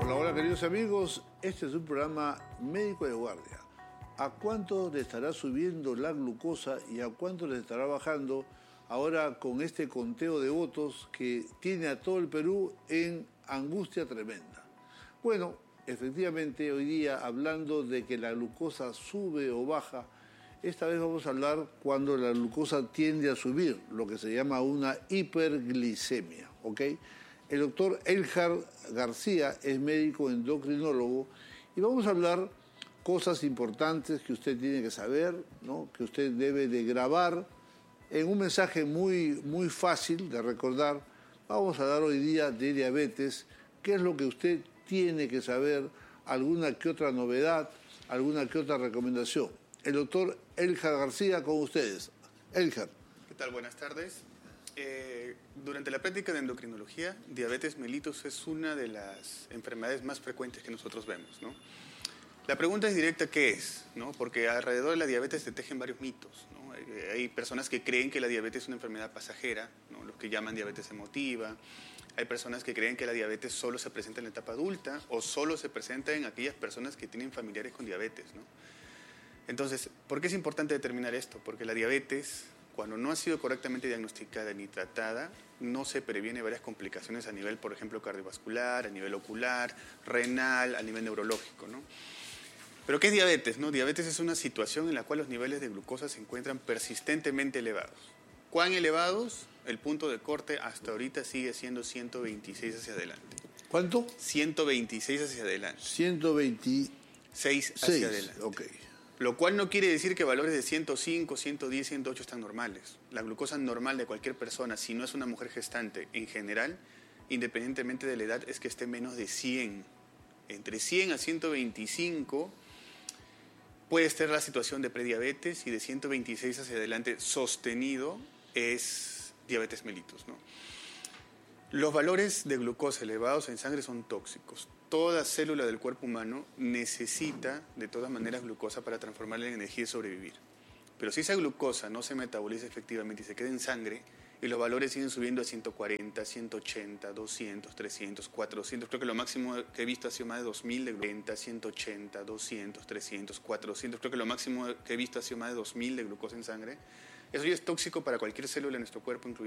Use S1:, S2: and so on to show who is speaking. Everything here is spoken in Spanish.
S1: Hola, hola queridos amigos, este es un programa médico de guardia. ¿A cuánto le estará subiendo la glucosa y a cuánto le estará bajando ahora con este conteo de votos que tiene a todo el Perú en angustia tremenda? Bueno, efectivamente hoy día hablando de que la glucosa sube o baja, esta vez vamos a hablar cuando la glucosa tiende a subir, lo que se llama una hiperglicemia, ¿ok? El doctor Elhard García es médico endocrinólogo y vamos a hablar cosas importantes que usted tiene que saber, ¿no? Que usted debe de grabar en un mensaje muy fácil de recordar. Vamos a dar hoy día de diabetes, qué es lo que usted tiene que saber, alguna que otra novedad, alguna que otra recomendación. El doctor Elhard García con ustedes. Elhard.
S2: ¿Qué tal? Buenas tardes. Durante la práctica de endocrinología, diabetes mellitus es una de las enfermedades más frecuentes que nosotros vemos, ¿no? La pregunta es directa, ¿qué es? ¿No? Porque alrededor de la diabetes se tejen varios mitos, ¿no? Hay personas que creen que la diabetes es una enfermedad pasajera, ¿no? Los que llaman diabetes emotiva. Hay personas que creen que la diabetes solo se presenta en la etapa adulta o solo se presenta en aquellas personas que tienen familiares con diabetes, ¿no? Entonces, ¿por qué es importante determinar esto? Porque la diabetes, cuando no ha sido correctamente diagnosticada ni tratada, no se previene varias complicaciones a nivel, por ejemplo, cardiovascular, a nivel ocular, renal, a nivel neurológico, ¿no? Pero ¿qué es diabetes, no? Diabetes es una situación en la cual los niveles de glucosa se encuentran persistentemente elevados. ¿Cuán elevados? El punto de corte hasta ahorita sigue siendo 126 hacia adelante.
S1: ¿Cuánto?
S2: 126 hacia adelante.
S1: 126
S2: hacia adelante.
S1: Ok.
S2: Lo cual no quiere decir que valores de 105, 110, 108 están normales. La glucosa normal de cualquier persona, si no es una mujer gestante en general, independientemente de la edad, es que esté menos de 100. Entre 100 a 125 puede estar la situación de prediabetes y de 126 hacia adelante sostenido es diabetes mellitus, ¿no? Los valores de glucosa elevados en sangre son tóxicos. Toda célula del cuerpo humano necesita de todas maneras glucosa para transformarla en energía y sobrevivir. Pero si esa glucosa no se metaboliza efectivamente y se queda en sangre y los valores siguen subiendo a 140, 180, 200, 300, 400, creo que lo máximo que he visto ha sido más de 2000 de glucosa, 180, 200, 300, 400, creo que lo máximo que he visto ha sido más de 2000 de glucosa en sangre. Eso ya es tóxico para cualquier célula de nuestro cuerpo, incluyendo